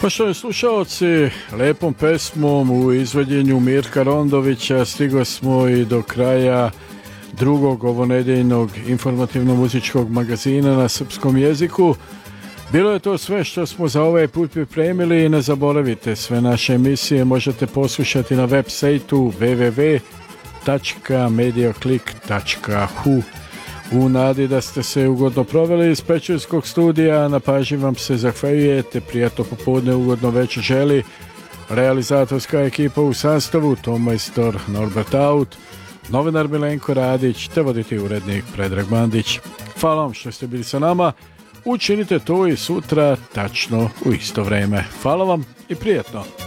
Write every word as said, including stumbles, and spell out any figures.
Poštovani slušalci, lepom pesmom u izvođenju Mirka Rondovića stigli smo i do kraja drugog ovonedeljnog informativno-muzičkog magazina na srpskom jeziku. Bilo je to sve što smo za ovaj put pripremili i ne zaboravite, sve naše emisije možete poslušati na web sajtu w w w tačka mediaclick tačka h u. U nadi da ste se ugodno proveli iz Pečurskog studija, na pažnji vam se zahvaljujete, prijatno popodne, ugodno večer želi realizatorska ekipa u sastavu Tomajstor Norbert Aut, novinar Milenko Radić te voditi urednik Predrag Mandić. Hvala vam što ste bili sa nama, učinite to i sutra tačno u isto vreme. Hvala vam i prijatno.